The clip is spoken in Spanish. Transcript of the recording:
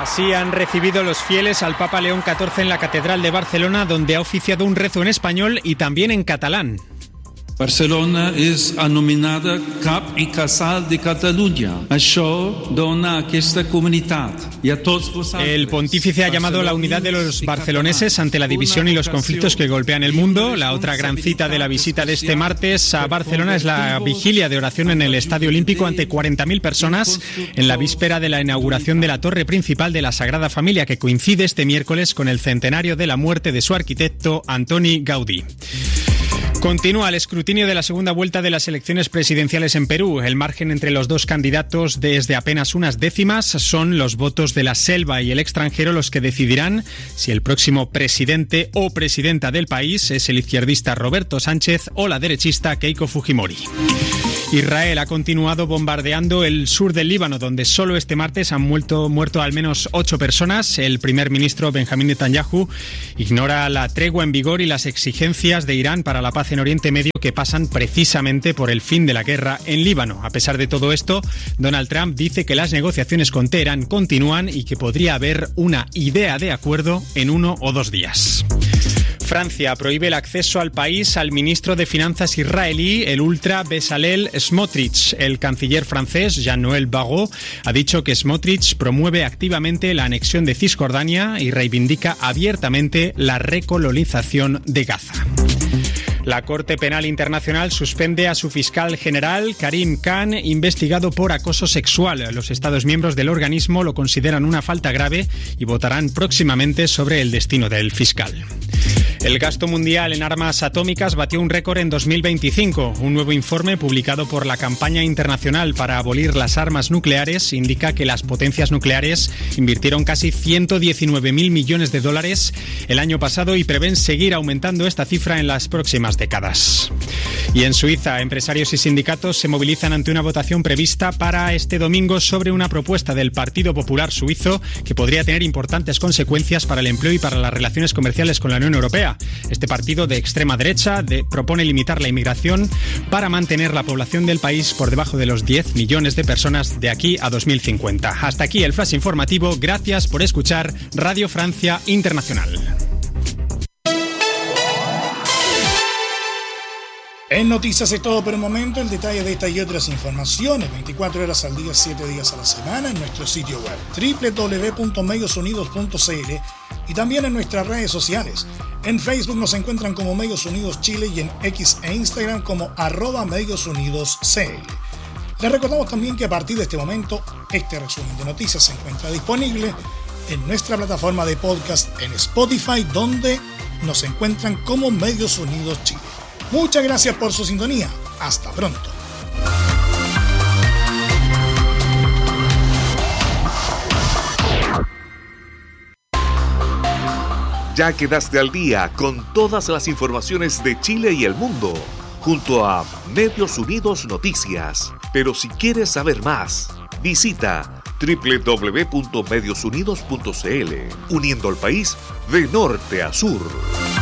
Así han recibido los fieles al Papa León XIV en la Catedral de Barcelona, donde ha oficiado un rezo en español y también en catalán. Barcelona és anomenada Cap i Casal de Catalunya. Això dona a aquesta comunitat i a tots vosaltres. El pontífice ha llamado a la unidad de los barceloneses ante la división y los conflictos que golpean el mundo. La otra gran cita de la visita de este martes a Barcelona es la vigilia de oración en el Estadio Olímpico ante 40.000 personas en la víspera de la inauguración de la torre principal de la Sagrada Familia, que coincide este miércoles con el centenario de la muerte de su arquitecto Antoni Gaudí. Continúa el escrutinio de la segunda vuelta de las elecciones presidenciales en Perú. El margen entre los dos candidatos desde apenas unas décimas. Son los votos de la selva y el extranjero los que decidirán si el próximo presidente o presidenta del país es el izquierdista Roberto Sánchez o la derechista Keiko Fujimori. Israel ha continuado bombardeando el sur del Líbano, donde solo este martes han muerto al menos 8 personas. El primer ministro Benjamín Netanyahu ignora la tregua en vigor y las exigencias de Irán para la paz en Oriente Medio, que pasan precisamente por el fin de la guerra en Líbano. A pesar de todo esto, Donald Trump dice que las negociaciones con Teherán continúan y que podría haber una idea de acuerdo en 1 o 2 días. Francia prohíbe el acceso al país al ministro de Finanzas israelí, el ultra Bezalel Smotrich. El canciller francés, Jean-Noël Barrot, ha dicho que Smotrich promueve activamente la anexión de Cisjordania y reivindica abiertamente la recolonización de Gaza. La Corte Penal Internacional suspende a su fiscal general, Karim Khan, investigado por acoso sexual. Los Estados miembros del organismo lo consideran una falta grave y votarán próximamente sobre el destino del fiscal. El gasto mundial en armas atómicas batió un récord en 2025. Un nuevo informe publicado por la Campaña Internacional para Abolir las Armas Nucleares indica que las potencias nucleares invirtieron casi 119.000 millones de dólares el año pasado y prevén seguir aumentando esta cifra en las próximas décadas. Y en Suiza, empresarios y sindicatos se movilizan ante una votación prevista para este domingo sobre una propuesta del Partido Popular Suizo que podría tener importantes consecuencias para el empleo y para las relaciones comerciales con la Unión Europea. Este partido de extrema derecha propone limitar la inmigración para mantener la población del país por debajo de los 10 millones de personas de aquí a 2050. Hasta aquí el flash informativo. Gracias por escuchar Radio Francia Internacional. En Noticias es todo por el momento. El detalle de esta y otras informaciones 24 horas al día, 7 días a la semana en nuestro sitio web www.mediosunidos.cl y también en nuestras redes sociales. En Facebook nos encuentran como Medios Unidos Chile y en X e Instagram como @MediosUnidosCL. Les recordamos también que a partir de este momento este resumen de noticias se encuentra disponible en nuestra plataforma de podcast en Spotify, donde nos encuentran como Medios Unidos Chile. Muchas gracias por su sintonía. Hasta pronto. Ya quedaste al día con todas las informaciones de Chile y el mundo, junto a Medios Unidos Noticias. Pero si quieres saber más, visita www.mediosunidos.cl, uniendo al país de norte a sur.